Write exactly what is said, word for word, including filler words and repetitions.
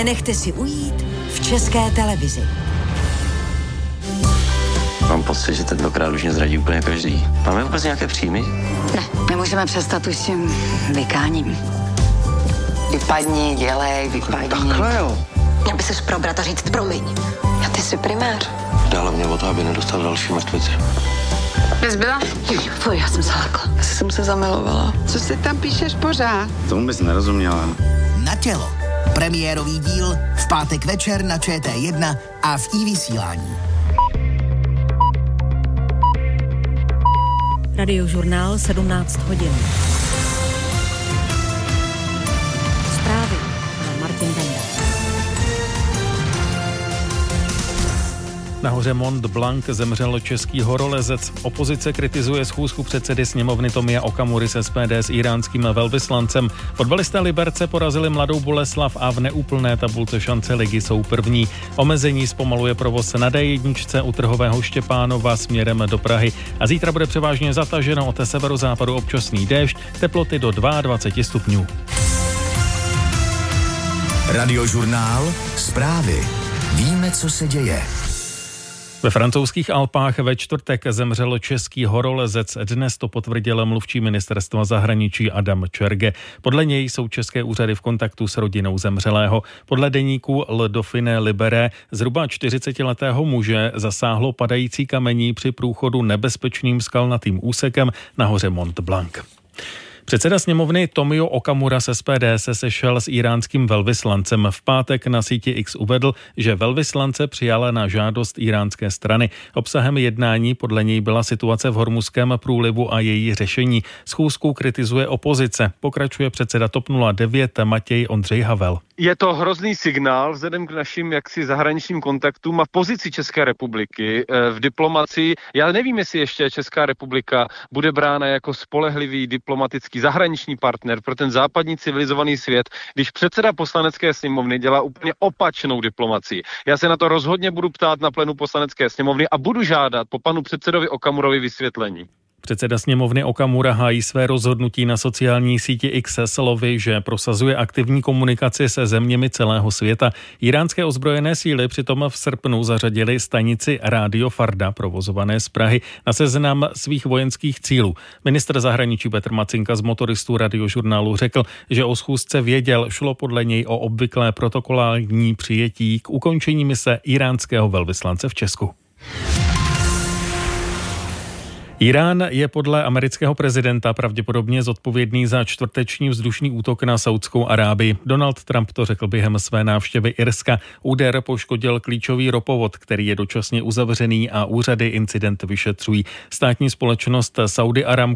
Nenechte si ujít v České televizi. Mám pocit, že tentokrát už mě zradí úplně každý. Máme vůbec nějaké příjmy? Ne, nemůžeme přestat už s tím vykáním. Vypadni, dělej, vypadni. Takhle jo. Měl by ses probrat a říct promiň. A ty jsi primář. Dále mě o to, aby nedostal další mrtvici. Bys byla? Fuj, já jsem se lekla. Asi jsem se zamilovala. Co si tam píšeš pořád? Tomu bys nerozuměla. Na tělo. Premiérový díl v pátek večer na Č T jedna a v iVysílání. Radiožurnál sedmnáct hodin. Zprávy a Martin Benda. Na hoře Mont Blanc zemřel český horolezec. Opozice kritizuje schůzku předsedy sněmovny Tomia Okamury z S P D s iránským velvyslancem. Fotbalisté Liberce porazili Mladou Boleslav a v neúplné tabulce šance ligy jsou první. Omezení zpomaluje provoz na D jedna u Trhového Štěpánova směrem do Prahy. A zítra bude převážně zataženo, od severozápadu občasný déšť, teploty do dvacet dva stupňů. Radiožurnál Zprávy. Víme, co se děje. Ve francouzských Alpách ve čtvrtek zemřel český horolezec. Dnes to potvrdil mluvčí ministerstva zahraničí Adam Čerge. Podle něj jsou české úřady v kontaktu s rodinou zemřelého. Podle deníku Le Dauphiné Libéré zhruba čtyřicetiletého muže zasáhlo padající kamení při průchodu nebezpečným skalnatým úsekem na hoře Mont Blanc. Předseda sněmovny Tomio Okamura z S P D se sešel s iránským velvyslancem. V pátek na síti X uvedl, že velvyslance přijala na žádost iránské strany. Obsahem jednání podle něj byla situace v Hormuzském průlivu a její řešení. Schůzku kritizuje opozice. Pokračuje předseda TOP nula devět Matěj Ondřej Havel. Je to hrozný signál vzhledem k našim jaksi zahraničním kontaktům a pozici České republiky v diplomacii. Já nevím, jestli ještě Česká republika bude brána jako spolehlivý diplomatický zahraniční partner pro ten západní civilizovaný svět, když předseda poslanecké sněmovny dělá úplně opačnou diplomacii. Já se na to rozhodně budu ptát na plénu poslanecké sněmovny a budu žádat po panu předsedovi Okamurovi vysvětlení. Předseda sněmovny Okamura hájí své rozhodnutí na sociální síti X slovy, že prosazuje aktivní komunikaci se zeměmi celého světa. Iránské ozbrojené síly přitom v srpnu zařadily stanici Rádio Farda, provozované z Prahy, na seznam svých vojenských cílů. Ministr zahraničí Petr Macinka z Motoristů Radiožurnálu řekl, že o schůzce věděl, šlo podle něj o obvyklé protokolární přijetí k ukončení mise iránského velvyslance v Česku. Irán je podle amerického prezidenta pravděpodobně zodpovědný za čtvrteční vzdušný útok na Saudskou Arábii. Donald Trump to řekl během své návštěvy Irska. Úder poškodil klíčový ropovod, který je dočasně uzavřený a úřady incident vyšetřují. Státní společnost Saudi Aramco